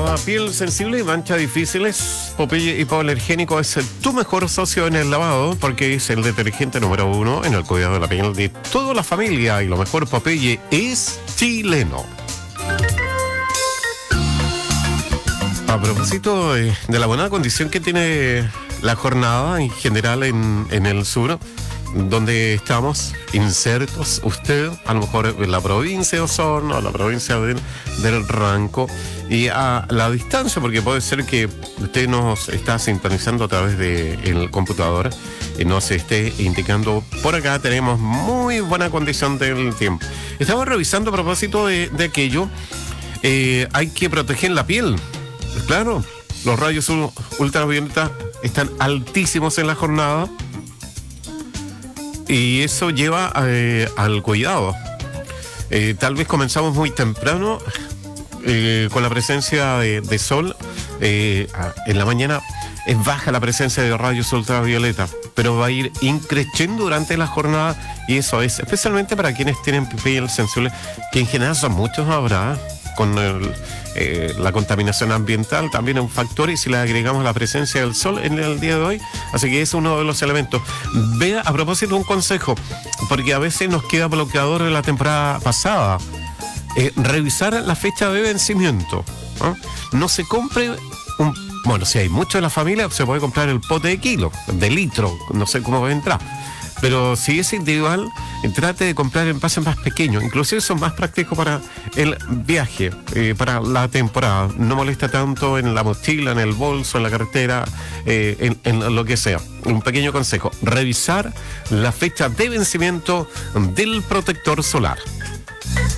Para piel sensible y manchas difíciles, Popeye Hipoalergénico es tu mejor socio en el lavado porque es el detergente número 1 en el cuidado de la piel de toda la familia, y lo mejor, Popeye es chileno. A propósito de la buena condición que tiene la jornada en general en el sur, donde estamos insertos, usted, a lo mejor en la provincia de Osorno, o la provincia del Ranco, y a la distancia, porque puede ser que usted nos está sintonizando a través del computador y nos esté indicando, por acá tenemos muy buena condición del tiempo. Estamos revisando a propósito de aquello, hay que proteger la piel, claro, los rayos ultravioletas están altísimos en la jornada, y eso lleva al cuidado. Tal vez comenzamos muy temprano con la presencia de sol. En la mañana es baja la presencia de rayos ultravioleta, pero va a ir increciendo durante la jornada, y eso es especialmente para quienes tienen piel sensible, que en general son muchos ahora, con la contaminación ambiental también es un factor, y si le agregamos la presencia del sol en el día de hoy, así que es uno de los elementos. Vea, a propósito, un consejo, porque a veces nos queda bloqueador de la temporada pasada, revisar la fecha de vencimiento, ¿no? No se compre bueno, si hay mucho en la familia, se puede comprar el pote de kilo, de litro, no sé cómo va a entrar. Pero si es individual, trate de comprar envases más pequeños. Inclusive son más prácticos para el viaje, para la temporada. No molesta tanto en la mochila, en el bolso, en la carretera, en lo que sea. Un pequeño consejo: revisar la fecha de vencimiento del protector solar.